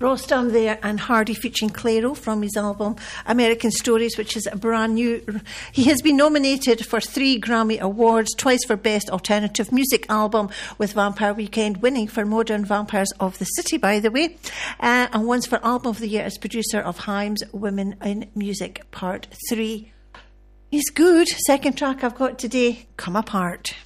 Rostam there and Hardy featuring Clairo from his album American Stories, which is a brand new. He has been nominated for 3 Grammy Awards, twice for Best Alternative Music Album, with Vampire Weekend winning for Modern Vampires of the City, by the way, and once for Album of the Year as producer of Haim's Women in Music Part 3. He's good. Second track I've got today, Come Apart.